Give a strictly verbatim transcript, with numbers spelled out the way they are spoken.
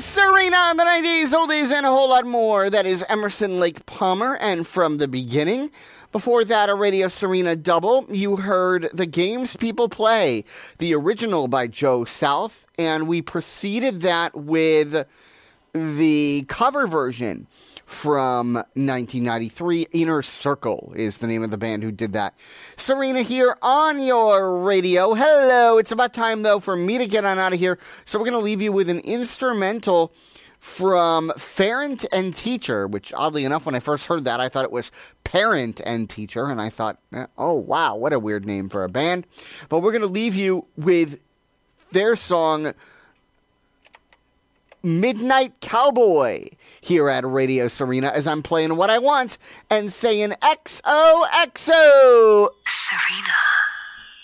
Serena, the nineties, oldies, and a whole lot more. That is Emerson Lake Palmer, and From the Beginning. Before that, a Radio Serena double. You heard The Games People Play, the original by Joe South, and we preceded that with the cover version from nineteen ninety-three. Inner Circle is the name of the band who did that. Serena here on your radio. Hello. It's about time, though, for me to get on out of here. So we're going to leave you with an instrumental from Parent and Teacher, which, oddly enough, when I first heard that, I thought it was Parent and Teacher, and I thought, oh, wow, what a weird name for a band. But we're going to leave you with their song, Midnight Cowboy, here at Radio Serena, as I'm playing What I Want and saying X O X O. Serena.